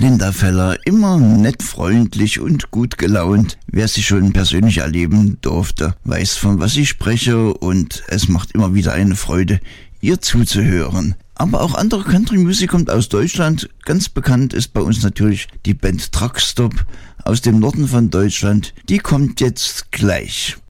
Linda Feller, immer nett, freundlich und gut gelaunt. Wer sie schon persönlich erleben durfte, weiß, von was ich spreche, und es macht immer wieder eine Freude, ihr zuzuhören. Aber auch andere Country-Musik kommt aus Deutschland. Ganz bekannt ist bei uns natürlich die Band Truckstop aus dem Norden von Deutschland. Die kommt jetzt gleich.